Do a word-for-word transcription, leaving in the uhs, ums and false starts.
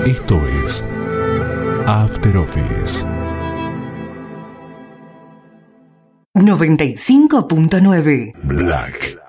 Esto es After Office noventa y cinco punto nueve Black.